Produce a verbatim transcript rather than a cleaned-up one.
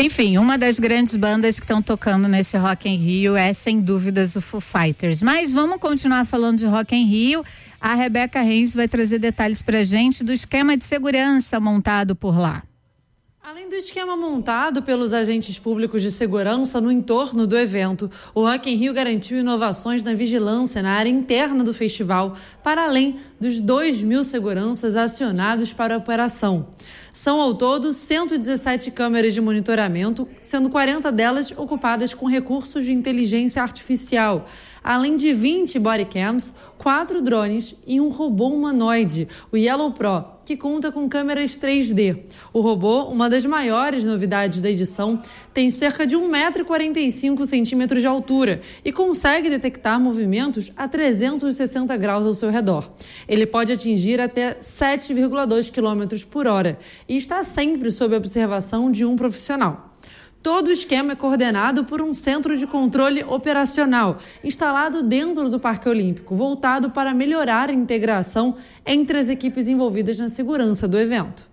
Enfim, uma das grandes bandas que estão tocando nesse Rock in Rio é, sem dúvidas, o Foo Fighters. Mas vamos continuar falando de Rock in Rio. A Rebeca Reis vai trazer detalhes pra gente do esquema de segurança montado por lá. Além do esquema montado pelos agentes públicos de segurança no entorno do evento, o Rock in Rio garantiu inovações na vigilância na área interna do festival, para além dos dois mil seguranças acionados para a operação. São, ao todo, cento e dezessete câmeras de monitoramento, sendo quarenta delas ocupadas com recursos de inteligência artificial, além de vinte bodycams, quatro drones e um robô humanoide, o Yellow Pro, que conta com câmeras três D. O robô, uma das maiores novidades da edição, tem cerca de um metro e quarenta e cinco centímetros de altura e consegue detectar movimentos a trezentos e sessenta graus ao seu redor. Ele pode atingir até sete vírgula dois quilômetros por hora e está sempre sob observação de um profissional. Todo o esquema é coordenado por um centro de controle operacional, instalado dentro do Parque Olímpico, voltado para melhorar a integração entre as equipes envolvidas na segurança do evento.